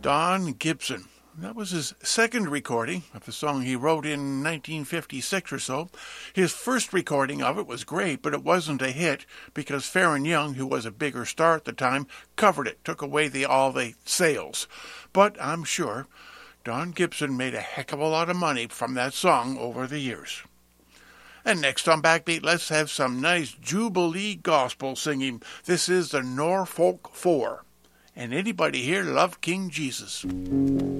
Don Gibson. That was his second recording of the song he wrote in 1956 or so. His first recording of it was great, but it wasn't a hit because Faron Young, who was a bigger star at the time, covered it, took away all the sales. But I'm sure Don Gibson made a heck of a lot of money from that song over the years. And next on Backbeat, let's have some nice Jubilee gospel singing. This is the Norfolk Four. And anybody here love King Jesus?